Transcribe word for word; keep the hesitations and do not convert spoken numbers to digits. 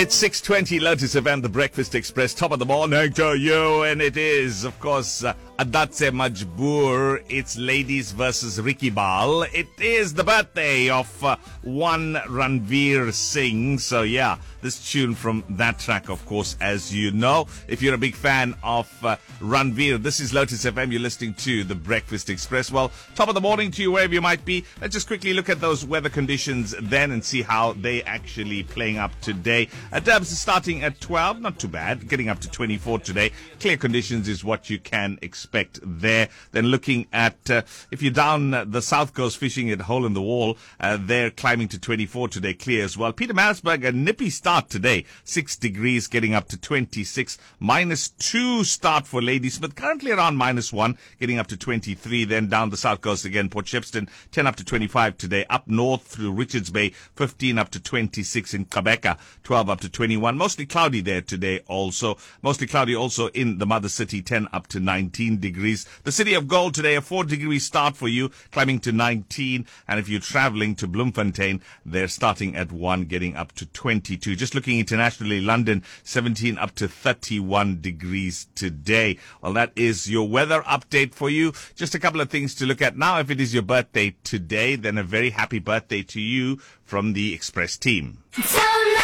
It's six twenty, Lotus event, the Breakfast Express, top of the morning to you. And it is, of course, uh, Adatse Majboor. It's ladies versus Ricky Bal. It is the birthday of uh, one Ranveer Singh. So, yeah, this tune from that track, of course, as you know. If you're a big fan of uh, Ranveer, this is Lotus F M. You're listening to the Breakfast Express. Well, top of the morning to you, wherever you might be. Let's just quickly look at those weather conditions then and see how they actually playing up today. Uh, Dubs is starting at twelve, not too bad, getting up to twenty-four today. Clear conditions is what you can expect there. Then looking at, uh, if you're down uh, the south coast fishing at Hole in the Wall, uh, they're climbing to twenty-four today, clear as well. Pietermaritzburg, a nippy start today, six degrees, getting up to twenty-six. Minus two start for Ladysmith, currently around minus one, getting up to twenty-three. Then down the south coast again, Port Shepstone, ten up to twenty-five today. Up north through Richards Bay, fifteen up to twenty-six. In Gqeberha, twelve up to twenty-one. Mostly cloudy there today also. Mostly cloudy also in the mother city, ten up to nineteen degrees. The city of Gold today, a four degree start for you, climbing to nineteen. And if you're traveling to Bloemfontein, they're starting at one, getting up to twenty-two. Just looking internationally, London, seventeen up to thirty-one degrees today. Well, that is your weather update for you. Just a couple of things to look at now. If it is your birthday today, then a very happy birthday to you from the Express team.